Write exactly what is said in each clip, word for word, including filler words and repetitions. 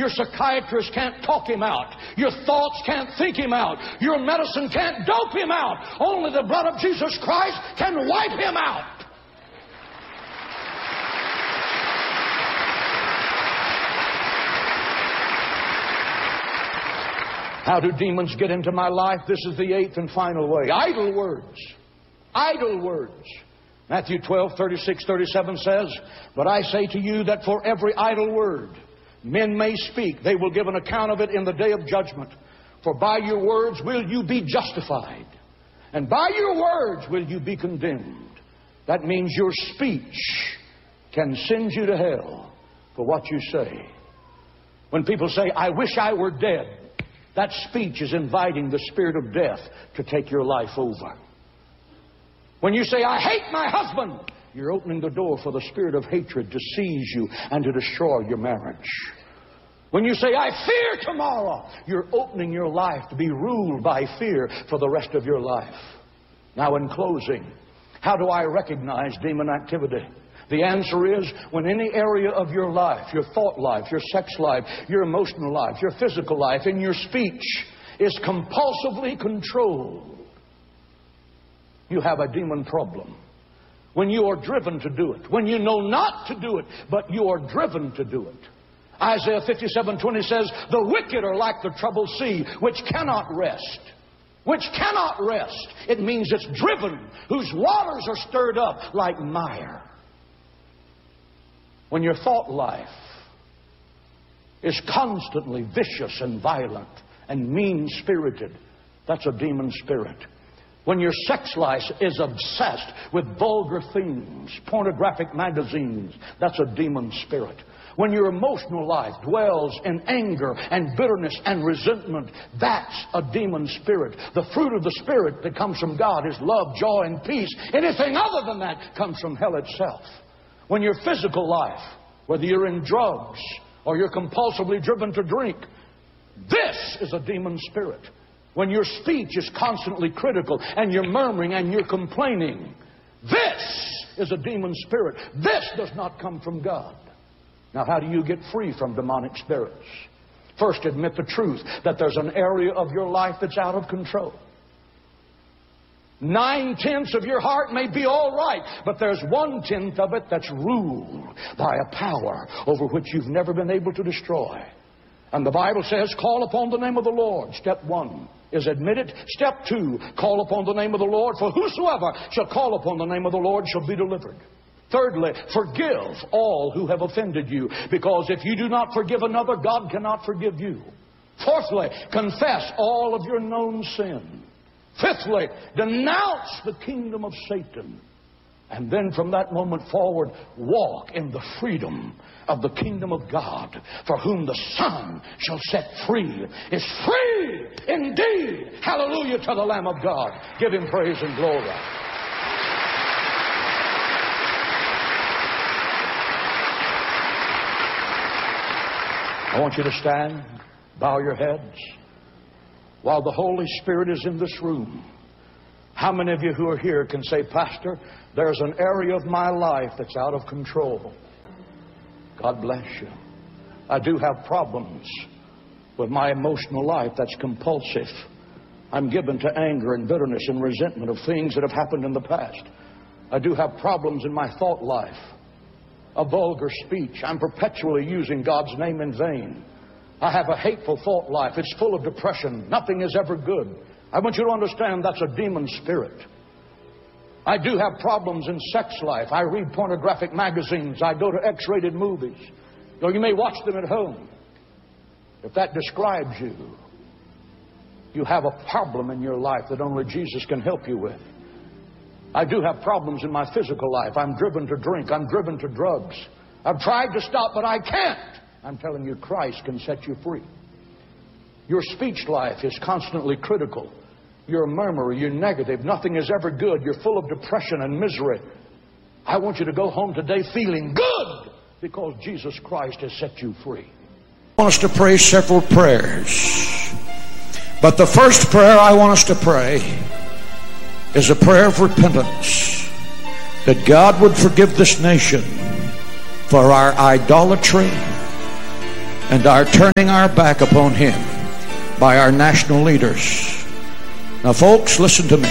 Your psychiatrist can't talk him out. Your thoughts can't think him out. Your medicine can't dope him out. Only the blood of Jesus Christ can wipe him out. How do demons get into my life? This is the eighth and final way. Idle words. Idle words. Matthew twelve, thirty-six, thirty-seven says, "But I say to you that for every idle word men may speak, they will give an account of it in the day of judgment. For by your words will you be justified, and by your words will you be condemned." That means your speech can send you to hell for what you say. When people say, "I wish I were dead," that speech is inviting the spirit of death to take your life over. When you say, "I hate my husband," you're opening the door for the spirit of hatred to seize you and to destroy your marriage. When you say, "I fear tomorrow," you're opening your life to be ruled by fear for the rest of your life. Now, in closing, how do I recognize demon activity? The answer is, when any area of your life, your thought life, your sex life, your emotional life, your physical life, and your speech is compulsively controlled, you have a demon problem. When you are driven to do it, when you know not to do it, but you are driven to do it. Isaiah fifty-seven twenty says, "The wicked are like the troubled sea, which cannot rest." Which cannot rest. It means it's driven, whose waters are stirred up like mire. When your thought life is constantly vicious and violent and mean-spirited, that's a demon spirit. When your sex life is obsessed with vulgar themes, pornographic magazines, that's a demon spirit. When your emotional life dwells in anger and bitterness and resentment, that's a demon spirit. The fruit of the Spirit that comes from God is love, joy, and peace. Anything other than that comes from hell itself. When your physical life, whether you're in drugs or you're compulsively driven to drink, this is a demon spirit. When your speech is constantly critical and you're murmuring and you're complaining, this is a demon spirit. This does not come from God. Now, how do you get free from demonic spirits? First, admit the truth that there's an area of your life that's out of control. Nine-tenths of your heart may be all right, but there's one-tenth of it that's ruled by a power over which you've never been able to destroy. And the Bible says, call upon the name of the Lord. Step one is admit it. Step two, call upon the name of the Lord, for whosoever shall call upon the name of the Lord shall be delivered. Thirdly, forgive all who have offended you, because if you do not forgive another, God cannot forgive you. Fourthly, confess all of your known sin. Fifthly, denounce the kingdom of Satan. And then from that moment forward, walk in the freedom of the kingdom of God. For whom the Son shall set free is free indeed. Hallelujah to the Lamb of God. Give Him praise and glory. I want you to stand, bow your heads. While the Holy Spirit is in this room, how many of you who are here can say, Pastor, there's an area of my life that's out of control? God bless you. I do have problems with my emotional life that's compulsive. I'm given to anger and bitterness and resentment of things that have happened in the past. I do have problems in my thought life, a vulgar speech. I'm perpetually using God's name in vain. I have a hateful thought life. It's full of depression. Nothing is ever good. I want you to understand that's a demon spirit. I do have problems in sex life. I read pornographic magazines. I go to X-rated movies. Though you may watch them at home. If that describes you, you have a problem in your life that only Jesus can help you with. I do have problems in my physical life. I'm driven to drink. I'm driven to drugs. I've tried to stop, but I can't. I'm telling you, Christ can set you free. Your speech life is constantly critical. You're a murmurer. You're negative. Nothing is ever good. You're full of depression and misery. I want you to go home today feeling good because Jesus Christ has set you free. I want us to pray several prayers. But the first prayer I want us to pray is a prayer of repentance. That God would forgive this nation for our idolatry, and our turning our back upon Him by our national leaders. Now, folks, listen to me.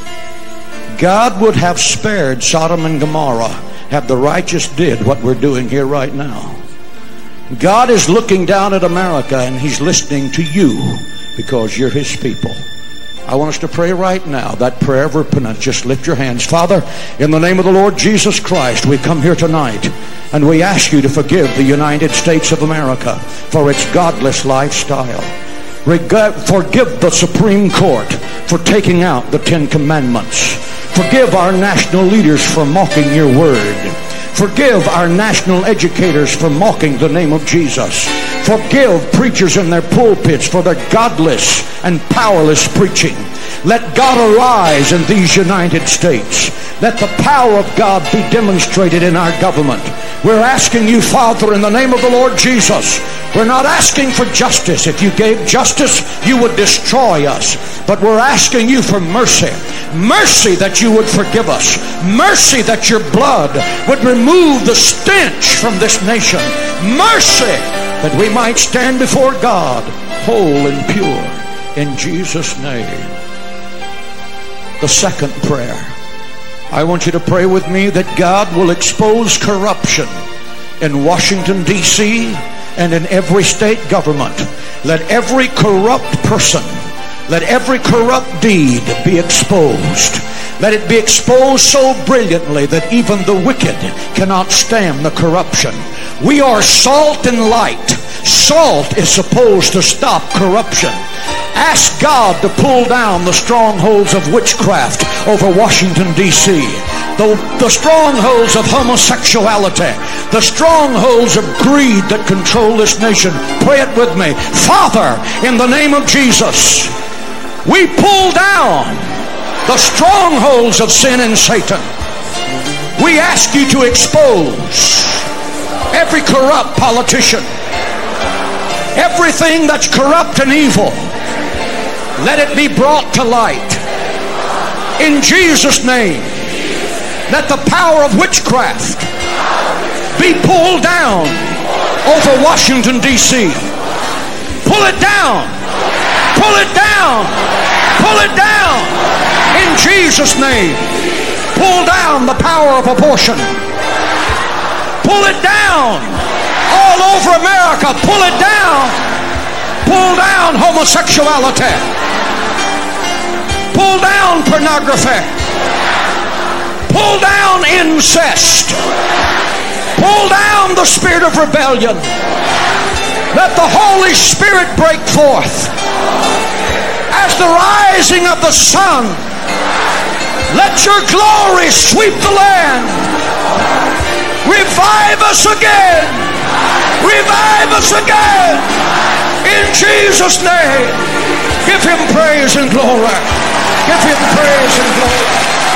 God would have spared Sodom and Gomorrah had the righteous did what we're doing here right now. God is looking down at America, and He's listening to you because you're His people. I want us to pray right now that prayer of repentance. Just lift your hands. Father, in the name of the Lord Jesus Christ, we come here tonight and we ask you to forgive the United States of America for its godless lifestyle. Reg- forgive the Supreme Court for taking out the Ten Commandments. Forgive our national leaders for mocking your word. Forgive our national educators for mocking the name of Jesus. Forgive preachers in their pulpits for their godless and powerless preaching. Let God arise in these United States. Let the power of God be demonstrated in our government. We're asking you, Father, in the name of the Lord Jesus. We're not asking for justice. If you gave justice, you would destroy us. But we're asking you for mercy. Mercy that you would forgive us. Mercy that your blood would remove the stench from this nation. Mercy that we might stand before God whole and pure. In Jesus' name. The second prayer. I want you to pray with me that God will expose corruption in Washington, D C and in every state government. Let every corrupt person, let every corrupt deed be exposed. Let it be exposed so brilliantly that even the wicked cannot stand the corruption. We are salt and light. Salt is supposed to stop corruption. Ask God to pull down the strongholds of witchcraft over Washington, D C The, the strongholds of homosexuality, the strongholds of greed that control this nation. Pray it with me. Father, in the name of Jesus, we pull down the strongholds of sin and Satan. We ask you to expose every corrupt politician, everything that's corrupt and evil. Let it be brought to light. In Jesus' name, let the power of witchcraft be pulled down over Washington, D C Pull it down. Pull it down. Pull it down. In Jesus' name. Pull down the power of abortion. Pull it down. All over America. Pull it down. Pull down homosexuality. Pull down pornography. Pull down incest. Pull down the spirit of rebellion. Let the Holy Spirit break forth. As the rising of the sun, let your glory sweep the land. Revive us again. Revive us again. In Jesus' name. Give Him praise and glory. Give Him praise and glory.